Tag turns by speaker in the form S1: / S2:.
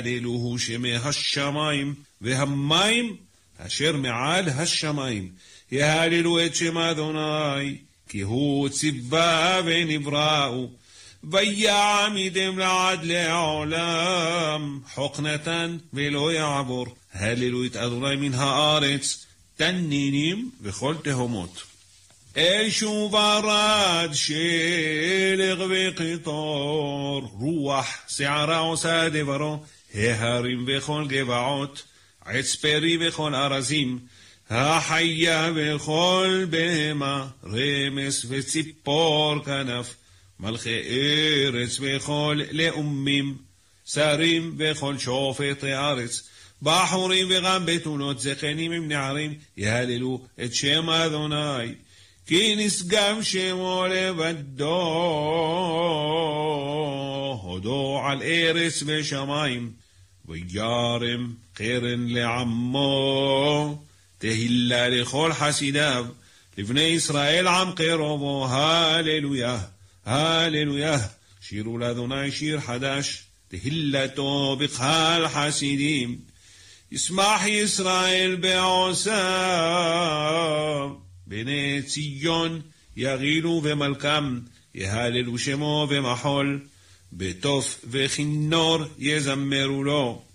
S1: יהללוהו שמי השמיים והמים אשר מעל השמיים. יהללו את שם אדוני, כי הוא ציווה ונבראו. ויעמידם לעד לעולם, חוק נתן ולא יעבור. הללו את אדוני מן הארץ, תנינים וכל תהומות. אש וברד, שלג וקיטור, רוח שערה עושה דברו, ההרים וכל גבעות, עץ פרי וכל ארזים, החיה וכל בהמה, רמס וציפור כנף, מלכי ארץ וכל לאומים, שרים וכל שופט הארץ, בחורים וגם בתולות, זקנים עם נערים, יהללו את שם אדוני, כי נשגב שמו לבדו, הודו על ארץ ושמיים, וירם קרן לעמו, תהילה לכל חסידיו, לבני ישראל עם קרובו, הללויה, הללויה, שירו לאדוני שיר חדש, תהילתו בכל חסידים, ישמח ישראל בעושיו, בני ציון יגילו ומלכם, יהללו שמו ומחול, בתוף וכינור יזמרו לו.